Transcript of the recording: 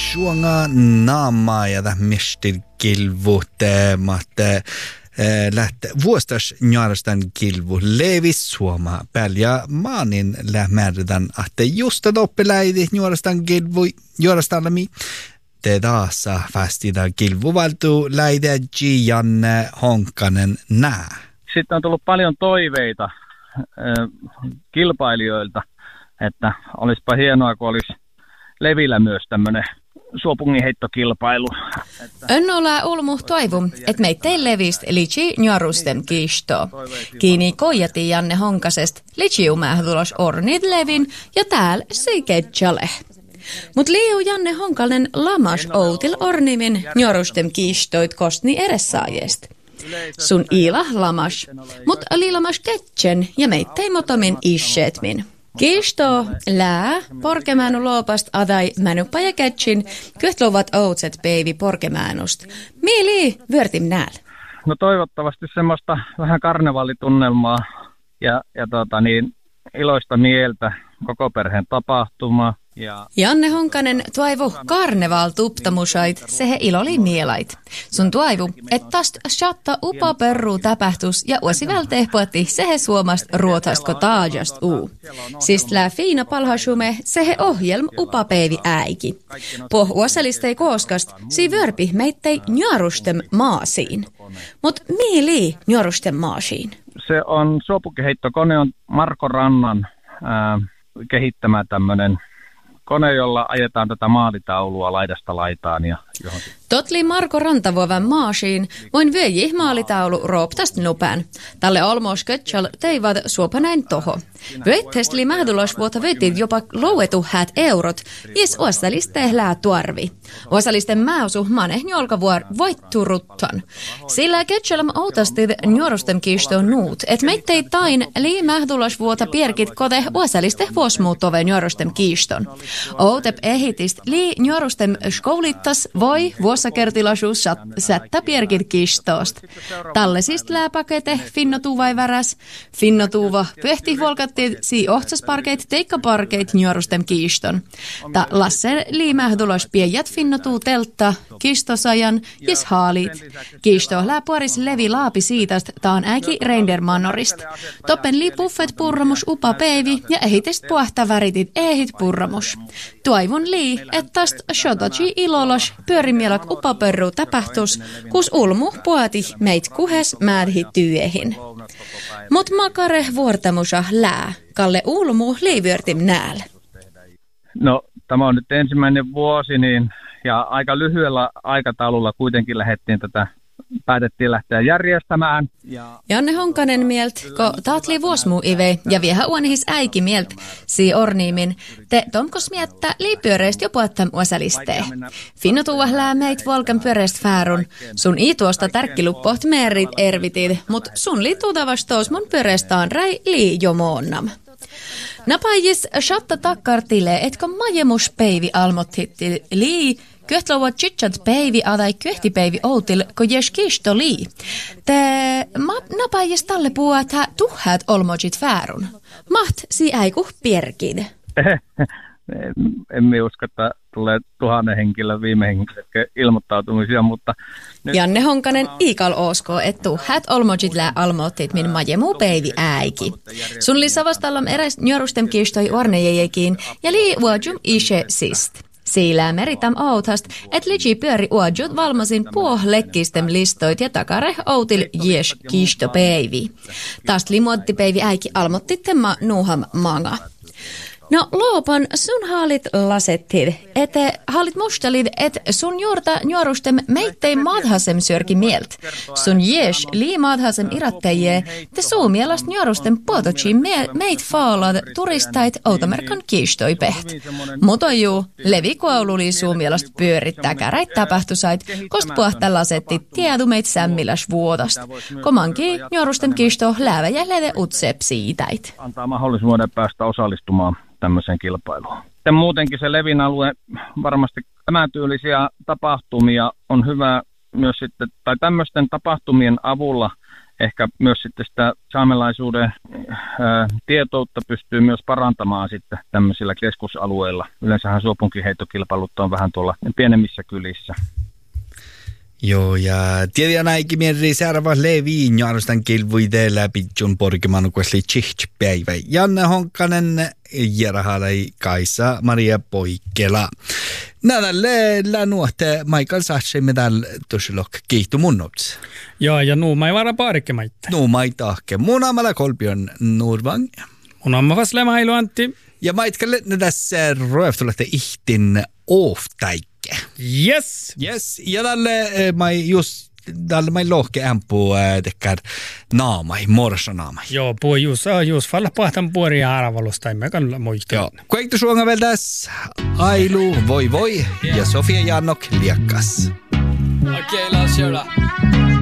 suonga naamaa ja tämmöistä kilvuteemat. Lähtee vuostas njärjestän kilvu levis suoma pälja maanin lämmärdän, että just oppiläidit njärjestän kilvu njärjestälämi. Te taassa fastida kilvuvaltu läidäji Janne Honkanen nää. Sitten on tullut paljon toiveita kilpailijoilta, että olisipa hienoa, kun olisi Levillä myös tämmöinen suopunginheittokilpailu. Önnolla ulmu toivon, että meitä levist liitsi njarusten kiisto. Kiini koijati Janne Honkasest liitsi umähdulos ornit levin ja täällä seiketsale. Mut liiu Janne Honkanen lamas outil ornimin njarusten kiistoit kostni edessaajest. Sun iila lamas, mut liilamas ketsen ja meittei motomin ishetmin. Kiisto lää porkemäännu loopast adai mänupa ja ketsin kyhtluvat outset peivi porkemäänust. Mieli vyörtim nääl? No toivottavasti semmoista vähän karnevaalitunnelmaa ja iloista mieltä, koko perheen tapahtuma. Janne Honkanen toivu karneval tuptamusait, sehe iloli mielait. Sun toivu, että tast shatta upa perru täpähtus ja uosi vältehpuatti sehe suomast ruotastko taajast uu. Siis lää fiina palhasume sehe ohjelm upa peivi äiki. Poh uosalistei kooskast, sii vörpi meittei njarustem maasiin. Mut mieli njarustem maasiin? Se on suopukiheittokone on Marko Rannan kehittämä tämmönen kone, jolla ajetaan tätä maalitaulua laidasta laitaan. Totli Marko Rantavuovan maasiin, voin vyöji maalitaulu rooptast nupään. Tälle olmos kötsal teivad suopanäin toho. Vyöittestli mähdulos vuota vyötit jopa louetu häät eurot, jes osaliste lää tuarvi. Osalisten määsu maneh njolkavuor voitturuttan. Sillä kötsalam outastit njorusten kiistoon nuut, et meittei tain lii mähdulos vuota pierkit kote osaliste vuosmuuttove njorusten kiiston. Outep ehitist lii njorusten skoulittas voi vuosakertilaisuus sättä pierkit kistoost. Tallesist lääpakete finnotuvai väräs, finnotuva pöhti volkattiin sii ohtsasparkeit teikkaparkeit njorusten kiiston. Ta Lasse liimähdulos piejät finnotuu teltta, kistosajan jes haalit. Kisto lääpuoris levi laapi siitast taan äiki reindermannorist. Toppen lii puffet purramus upa peivi ja ehitest puhta väritit ehit purramus. Toivon lii, että täst shotaji ilolos pyörimielak upapörru täpähtus, kus ulmu puati meit kuhes määdhi työhin. Mut makare vuortamusa lää, kalle ulmu liivyörtim nääl. No, tämä on nyt ensimmäinen vuosi, ja aika lyhyellä aikataululla kuitenkin päätettiin lähteä järjestämään. Janne Honkanen mielt, ko taatli vuosmuu ive ja vieha uonihis äiki mielt, sii orniimin, te tomkos miettä liipyöreist jo puettam osalistee. Finno tuuahlää meit volkan pyöreist fäärun, sun tuosta tärkkiluppoht merit ervitid, mut sun liittuutavastoos mun pyöreistaan räi lii jo moonnam. Napajis shatta takkartile, etko majemus peivi almottitti lii, Köhtlouvat chitchat peivi adai köhtipeivi outil, ko jes kisto lii. Te napajis talle puhuta tuhhat olmojit fäärun. Maht si äiku pierkid. Emme usko, että tulee 1000 henkilön viime henkilöt ilmoittautumisia, mutta... Janne Honkanen iikal osko, että tuhhat olmojit lää almoittit min majemu peivi äiki. Sun lisavastallam eräs njorusten kiistoi ornejejekiin ja lii uajum ishe sist. Siilää meritam outast, et liji pyöri uajut valmasin lekkistem listoit ja takare outil jes kiistopeivi. Taas limuottipeivi äiki almottittemma nuuham manga. No loopan sun haalit lasettid, ete haalit mustalid, et sun juurta njuorustem meittei madhasem sörki mielt. Sun jes lii madhasem iratteje, te suomielast njuorustem puotochi meit faalad turistait automerkan kiistoipeht. Mutta juu, levikoululi suomielast pyörittää käräit tapahtusait, kost puhta lasetti tiedumeit sämmiläs vuodast. Komankin njuorustem kiisto läävä jäljede utsepsiitäit. Antaa mahdollisuuden päästä osallistumaan tämmöiseen kilpailuun. Sitten muutenkin se Levin alue, varmasti tämän tyylisiä tapahtumia on hyvä myös sitten, tai tämmöisten tapahtumien avulla ehkä myös sitten sitä saamelaisuuden tietoutta pystyy myös parantamaan sitten tämmöisillä keskusalueilla. Yleensähän suopunkiheitokilpailut on vähän tuolla pienemmissä kylissä. Joo, ja tiedän ainakin mielestäni seuraava leviin jarrustan kilvuide läpi John Porkiman kuesli Chichtpäivä. Janne Honkanen, Jerhalai, Kaisa, Maria Poikkela. Nädälle nuotte Michael Satsei medal tuosilok kiihtu munnot. Joo, ja nuu mai vara paarikke maitte. Nuu mai tahke. Mun ammalla Kolbjörn Nordvang. Mun amma Vasle Mailu Antti. Ja maitkalle tässä ruoftulette ihtin oftäikke. Yes, ja tälle mai lohke ämpuu tekkär naamai, morsonaamai. Joo, pui just falla pahtan puoria arvalusta, emme kannalla muistaa. Joo, kuinka suonga vielä tässä Ailu, voi ja Sofia Jannok liekkas. Okei, låt oss köra.